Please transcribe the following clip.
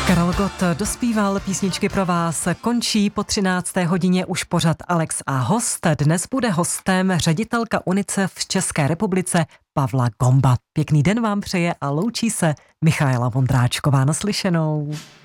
Karel Gott dospíval písničky pro vás. Končí po 13. hodině už pořad Alex a host. Dnes bude hostem ředitelka UNICEF v České republice Pavla Gomba. Pěkný den vám přeje a loučí se Michaela Vondráčková. Naslyšenou.